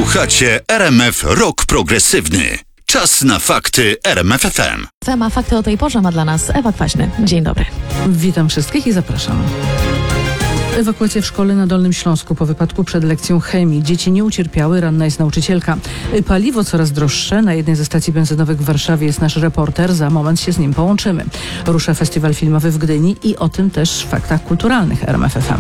Słuchacie RMF Rock Progresywny. Czas na fakty RMF FM. A fakty o tej porze ma dla nas Ewa Kwaśny. Dzień dobry. Witam wszystkich i zapraszam. Ewakuacja w szkole na Dolnym Śląsku po wypadku przed lekcją chemii. Dzieci nie ucierpiały, ranna jest nauczycielka. Paliwo coraz droższe. Na jednej ze stacji benzynowych w Warszawie jest nasz reporter. Za moment się z nim połączymy. Rusza festiwal filmowy w Gdyni i o tym też w faktach kulturalnych RMF FM.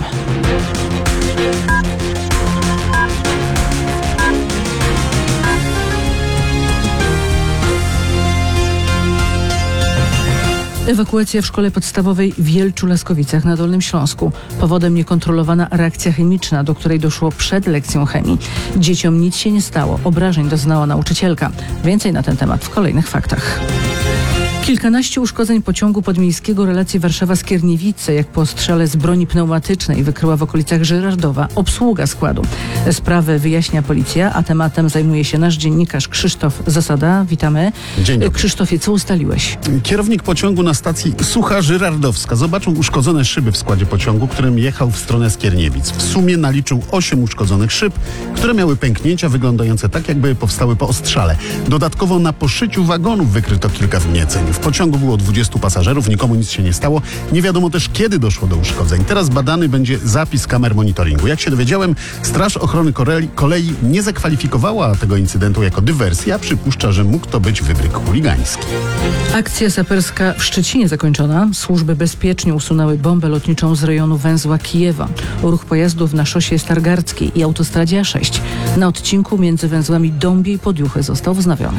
Ewakuacja w szkole podstawowej w Jelczu-Laskowicach na Dolnym Śląsku. Powodem niekontrolowana reakcja chemiczna, do której doszło przed lekcją chemii. Dzieciom nic się nie stało. Obrażeń doznała nauczycielka. Więcej na ten temat w kolejnych faktach. Kilkanaście uszkodzeń pociągu podmiejskiego relacji Warszawa-Skierniewice, jak po ostrzale z broni pneumatycznej wykryła w okolicach Żyrardowa obsługa składu. Sprawę wyjaśnia policja, a tematem zajmuje się nasz dziennikarz Krzysztof Zasada. Witamy. Dzień dobry. Krzysztofie, co ustaliłeś? Kierownik pociągu na stacji Sucha Żyrardowska zobaczył uszkodzone szyby w składzie pociągu, którym jechał w stronę Skierniewic. W sumie naliczył 8 uszkodzonych szyb, które miały pęknięcia wyglądające tak, jakby powstały po ostrzale. Dodatkowo na poszyciu wagonów wykryto kilka wgnieceń. W pociągu było 20 pasażerów, nikomu nic się nie stało. Nie wiadomo też, kiedy doszło do uszkodzeń. Teraz badany będzie zapis kamer monitoringu. Jak się dowiedziałem, Straż Ochrony Kolei nie zakwalifikowała tego incydentu jako dywersję, a przypuszcza, że mógł to być wybryk chuligański. Akcja saperska w Szczecinie zakończona. Służby bezpiecznie usunęły bombę lotniczą z rejonu węzła Kijewa. Ruch pojazdów na szosie Stargardzkiej i autostradzie A6. Na odcinku między węzłami Dąbie i Podjuchy został wznowiony.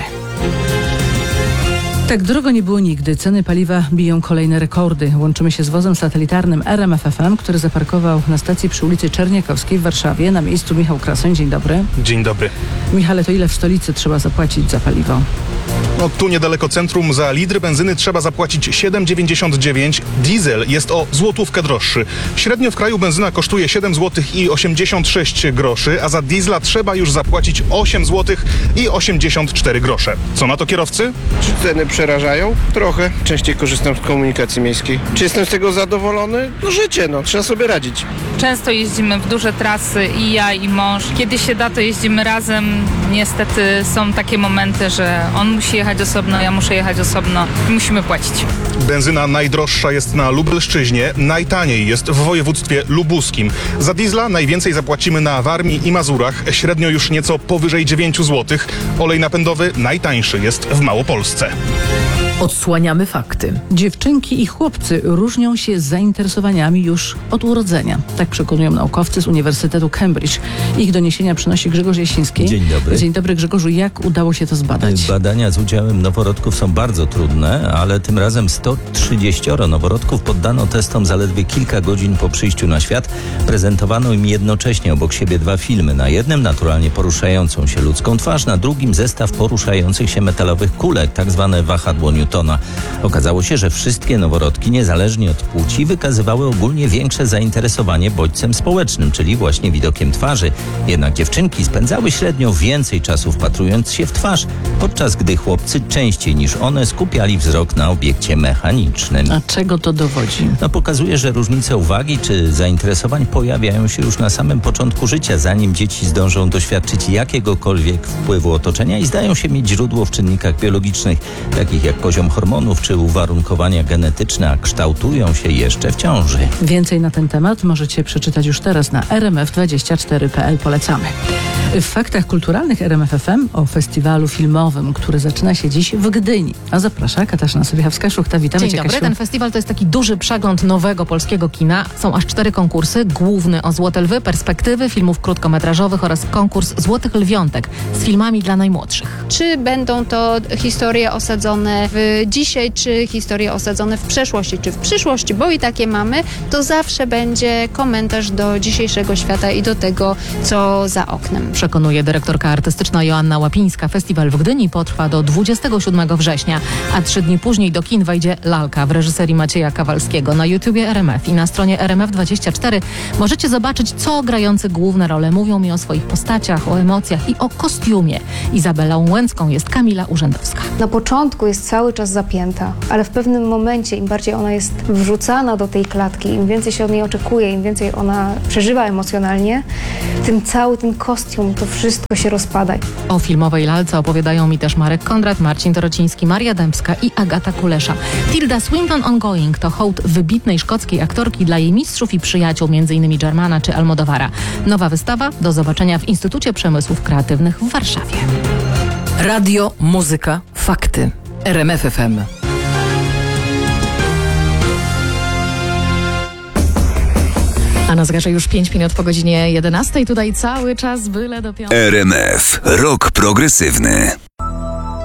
Tak drogo nie było nigdy. Ceny paliwa biją kolejne rekordy. Łączymy się z wozem satelitarnym RMF FM, który zaparkował na stacji przy ulicy Czerniakowskiej w Warszawie. Na miejscu Michał Krasoń. Dzień dobry. Dzień dobry. Michale, to ile w stolicy trzeba zapłacić za paliwo? No, tu niedaleko centrum za litr benzyny trzeba zapłacić 7,99. Diesel jest o złotówkę droższy. Średnio w kraju benzyna kosztuje 7 zł i 86 groszy, a za diesla trzeba już zapłacić 8 zł i 84 grosze. Co na to kierowcy? Czy ceny przerażają? Trochę. Częściej korzystam z komunikacji miejskiej. Czy jestem z tego zadowolony? No życie, trzeba sobie radzić. Często jeździmy w duże trasy i ja, i mąż. Kiedy się da, to jeździmy razem. Niestety są takie momenty, że on musi jechać osobno, ja muszę jechać osobno i musimy płacić. Benzyna najdroższa jest na Lubelszczyźnie, najtaniej jest w województwie lubuskim. Za diesla najwięcej zapłacimy na Warmii i Mazurach, średnio już nieco powyżej 9 zł. Olej napędowy najtańszy jest w Małopolsce. Odsłaniamy fakty. Dziewczynki i chłopcy różnią się zainteresowaniami już od urodzenia. Tak przekonują naukowcy z Uniwersytetu Cambridge. Ich doniesienia przynosi Grzegorz Jasiński. Dzień dobry. Dzień dobry, Grzegorzu. Jak udało się to zbadać? Badania z udziałem noworodków są bardzo trudne, ale tym razem 130 noworodków poddano testom zaledwie kilka godzin po przyjściu na świat. Prezentowano im jednocześnie obok siebie 2 filmy. Na jednym naturalnie poruszającą się ludzką twarz, na drugim zestaw poruszających się metalowych kulek, tak zwane wahadło Newtona. Okazało się, że wszystkie noworodki, niezależnie od płci, wykazywały ogólnie większe zainteresowanie bodźcem społecznym, czyli właśnie widokiem twarzy. Jednak dziewczynki spędzały średnio więcej czasu wpatrując się w twarz, podczas gdy chłopcy częściej niż one skupiali wzrok na obiekcie mechanicznym. A czego to dowodzi? Pokazuje, że różnice uwagi czy zainteresowań pojawiają się już na samym początku życia, zanim dzieci zdążą doświadczyć jakiegokolwiek wpływu otoczenia i zdają się mieć źródło w czynnikach biologicznych, takich jak poziom hormonów czy uwarunkowania genetyczne, a kształtują się jeszcze w ciąży. Więcej na ten temat możecie przeczytać już teraz na rmf24.pl. Polecamy. W faktach kulturalnych RMF FM o festiwalu filmowym, który zaczyna się dziś w Gdyni. A zaprasza Katarzyna Sobiechowska-Szuchta. Witamy Dzień Cię, dobry. Kasiu. Ten festiwal to jest taki duży przegląd nowego polskiego kina. Są aż 4 konkursy. Główny o Złote Lwy, perspektywy filmów krótkometrażowych oraz konkurs Złotych Lwiątek z filmami dla najmłodszych. Czy będą to historie osadzone w dzisiaj, czy historie osadzone w przeszłości, czy w przyszłości, bo i takie mamy, to zawsze będzie komentarz do dzisiejszego świata i do tego, co za oknem. Przekonuje dyrektorka artystyczna Joanna Łapińska. Festiwal w Gdyni potrwa do 27 września, a 3 dni później do kin wejdzie Lalka w reżyserii Macieja Kawalskiego. Na YouTubie RMF i na stronie RMF24 możecie zobaczyć, co grający główne role mówią mi o swoich postaciach, o emocjach i o kostiumie. Izabelą Łęcką jest Kamila Urzędowska. Na początku jest cały czas zapięta, ale w pewnym momencie, im bardziej ona jest wrzucana do tej klatki, im więcej się od niej oczekuje, im więcej ona przeżywa emocjonalnie, tym cały ten kostium, to wszystko się rozpada. O filmowej lalce opowiadają mi też Marek Kondrat, Marcin Torociński, Maria Dębska i Agata Kulesza. Tilda Swinton Ongoing to hołd wybitnej szkockiej aktorki dla jej mistrzów i przyjaciół, m.in. Germana czy Almodovara. Nowa wystawa do zobaczenia w Instytucie Przemysłów Kreatywnych w Warszawie. Radio, muzyka, fakty. RMF FM. A na zegarze już 5 minut po godzinie 11. Tutaj cały czas byle do piątku. RMF. Rok progresywny.